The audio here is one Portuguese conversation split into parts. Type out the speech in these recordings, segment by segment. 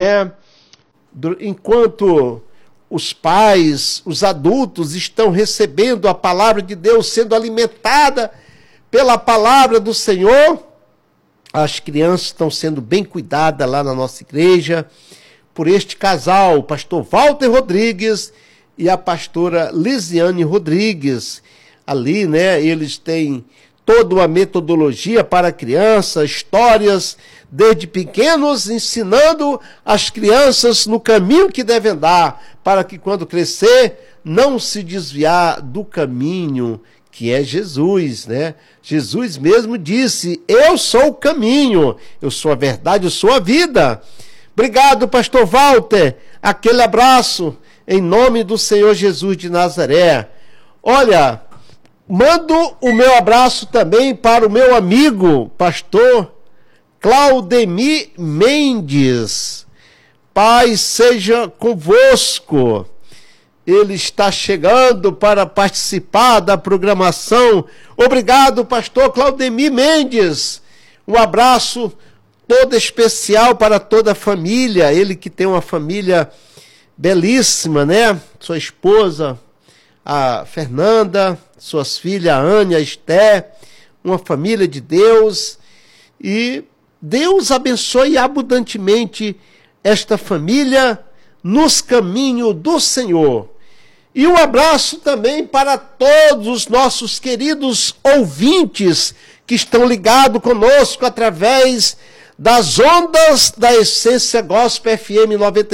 né? Enquanto os pais, os adultos estão recebendo a palavra de Deus, sendo alimentada pela palavra do Senhor, as crianças estão sendo bem cuidadas lá na nossa igreja, por este casal, o pastor Walter Rodrigues e a pastora Lisiane Rodrigues. Ali, né, eles têm toda uma metodologia para crianças, histórias desde pequenos, ensinando as crianças no caminho que devem andar, para que quando crescer, não se desviar do caminho que é Jesus, né? Jesus mesmo disse: eu sou o caminho, eu sou a verdade, eu sou a vida. Obrigado, pastor Walter. Aquele abraço em nome do Senhor Jesus de Nazaré. Olha, mando o meu abraço também para o meu amigo, pastor Claudemir Mendes. Paz seja convosco. Ele está chegando para participar da programação. Obrigado, pastor Claudemir Mendes. Um abraço todo especial para toda a família. Ele que tem uma família belíssima, né? Sua esposa, a Fernanda, suas filhas, a Ana, a Esté, uma família de Deus. E Deus abençoe abundantemente esta família nos caminhos do Senhor. E um abraço também para todos os nossos queridos ouvintes que estão ligados conosco através das ondas da Essência Gospel FM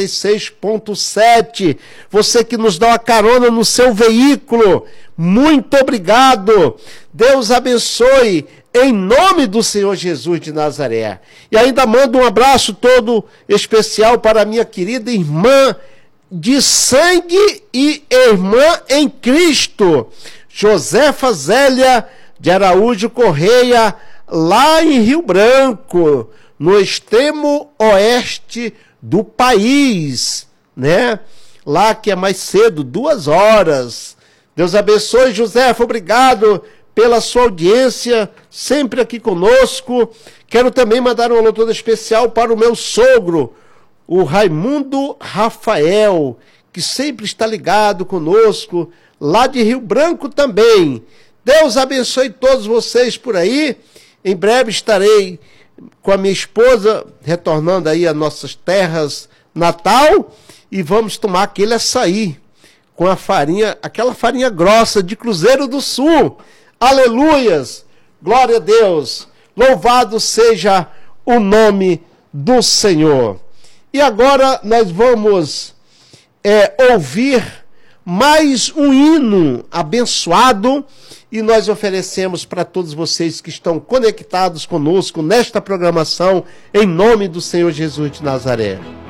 96.7. Você que nos dá uma carona no seu veículo, muito obrigado. Deus abençoe em nome do Senhor Jesus de Nazaré. E ainda mando um abraço todo especial para a minha querida irmã de sangue e irmã em Cristo, Josefa Zélia de Araújo Correia, lá em Rio Branco, no extremo oeste do país, né? Lá que é mais cedo, 2 horas. Deus abençoe, Josefa, obrigado pela sua audiência, sempre aqui conosco. Quero também mandar um alô todo especial para o meu sogro, o Raimundo Rafael, que sempre está ligado conosco, lá de Rio Branco também. Deus abençoe todos vocês por aí. Em breve estarei com a minha esposa, retornando aí às nossas terras natal, e vamos tomar aquele açaí com a farinha, aquela farinha grossa de Cruzeiro do Sul. Aleluias! Glória a Deus! Louvado seja o nome do Senhor. E agora nós vamos ouvir mais um hino abençoado e nós oferecemos para todos vocês que estão conectados conosco nesta programação, em nome do Senhor Jesus de Nazaré.